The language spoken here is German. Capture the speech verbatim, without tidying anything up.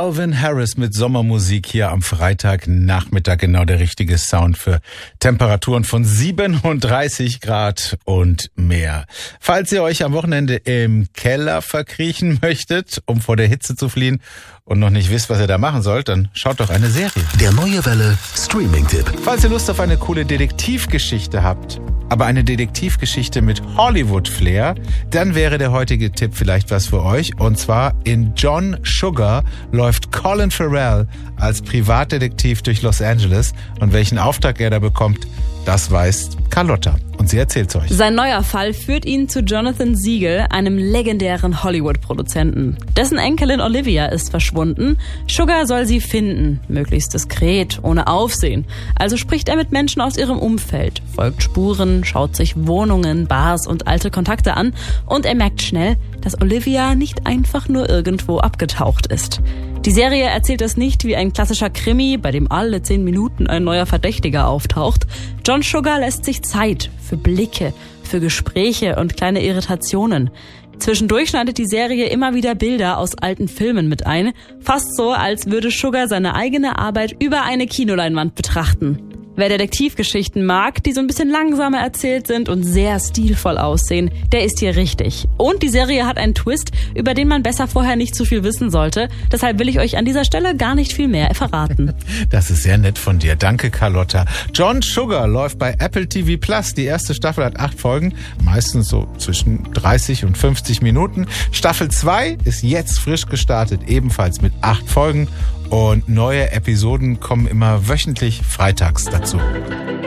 Calvin Harris mit Sommermusik hier am Freitagnachmittag. Genau der richtige Sound für Temperaturen von siebenunddreißig Grad und mehr. Falls ihr euch am Wochenende im Keller verkriechen möchtet, um vor der Hitze zu fliehen und noch nicht wisst, was ihr da machen sollt, dann schaut doch eine Serie. Der Neue Welle Streaming-Tipp. Falls ihr Lust auf eine coole Detektivgeschichte habt, aber eine Detektivgeschichte mit Hollywood-Flair, dann wäre der heutige Tipp vielleicht was für euch. Und zwar in John Sugar läuft Colin Farrell als Privatdetektiv durch Los Angeles. Und welchen Auftrag er da bekommt, das weiß Carlotta. Und sie erzählt's euch. Sein neuer Fall führt ihn zu Jonathan Siegel, einem legendären Hollywood-Produzenten. Dessen Enkelin Olivia ist verschwunden. Sugar soll sie finden, möglichst diskret, ohne Aufsehen. Also spricht er mit Menschen aus ihrem Umfeld, folgt Spuren, schaut sich Wohnungen, Bars und alte Kontakte an. Und er merkt schnell, dass Olivia nicht einfach nur irgendwo abgetaucht ist. Die Serie erzählt es nicht wie ein klassischer Krimi, bei dem alle zehn Minuten ein neuer Verdächtiger auftaucht. John Sugar lässt sich Zeit für Blicke, für Gespräche und kleine Irritationen. Zwischendurch schneidet die Serie immer wieder Bilder aus alten Filmen mit ein, fast so, als würde Sugar seine eigene Arbeit über eine Kinoleinwand betrachten. Wer Detektivgeschichten mag, die so ein bisschen langsamer erzählt sind und sehr stilvoll aussehen, der ist hier richtig. Und die Serie hat einen Twist, über den man besser vorher nicht zu viel wissen sollte. Deshalb will ich euch an dieser Stelle gar nicht viel mehr verraten. Das ist sehr nett von dir. Danke, Carlotta. John Sugar läuft bei Apple T V Plus. Die erste Staffel hat acht Folgen, meistens so zwischen dreißig und fünfzig Minuten. Staffel zwei ist jetzt frisch gestartet, ebenfalls mit acht Folgen. Und neue Episoden kommen immer wöchentlich freitags dazu.